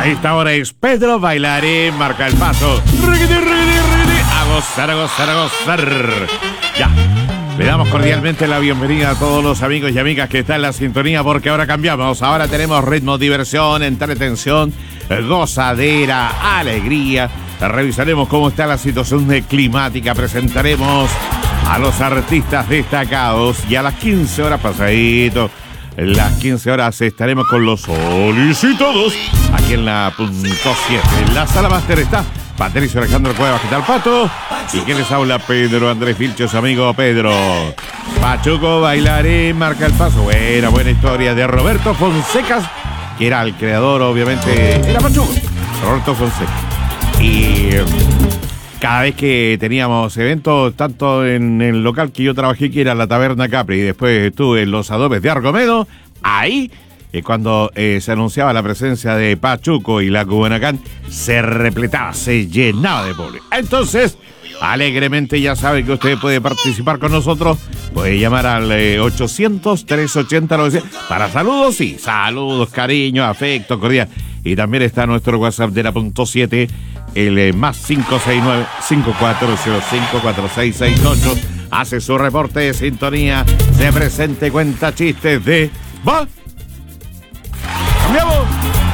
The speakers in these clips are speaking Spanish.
A esta hora es Pedro Bailarín, marca el paso. A gozar, a gozar, a gozar. Ya. Le damos cordialmente la bienvenida a todos los amigos y amigas que están en la sintonía, porque ahora cambiamos. Ahora tenemos ritmo, diversión, entretención, gozadera, alegría. Revisaremos cómo está la situación climática. Presentaremos a los artistas destacados. Y a las 15 horas pasadito, en las 15 horas estaremos con los solicitados aquí en la punto 7. En la sala máster está Patricio Alejandro Cuevas. ¿Qué tal, Pato? ¿Y quién les habla? Pedro Andrés Vilches, amigo Pedro. Pachuco Bailarín marca el paso. Buena historia de Roberto Fonseca, que era el creador, obviamente. Era Pachuco, Roberto Fonseca. Y cada vez que teníamos eventos, tanto en el local que yo trabajé, que era la Taberna Capri, y después estuve en los Adobes de Argomedo, ahí cuando se anunciaba la presencia de Pachuco y la Kubanacan, se repletaba, se llenaba de público. Entonces, alegremente ya sabe que usted puede participar con nosotros, puede llamar al 800-380-900 para saludos, sí, saludos, cariño, afecto, cordial. Y también está nuestro WhatsApp de la punto 7, el más 569-5405-4668. Hace su reporte de sintonía, se presente, cuenta chistes de... ¡Va! ¡Cambiamos!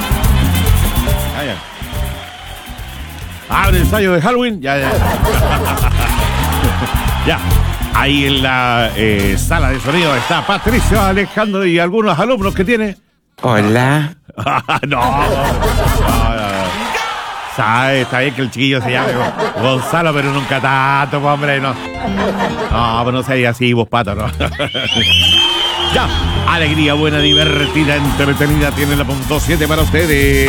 Abre el ensayo de Halloween. Ya. Ya. Ahí en la sala de sonido está Patricio Alejandro y algunos alumnos que tiene. Hola. No. Sabe, está bien que el chiquillo se llame Gonzalo, pero nunca tanto, hombre, no. No, pues no sería así, vos pato, ¿no? Ya, alegría buena, divertida, entretenida, tiene la punto 7 para ustedes.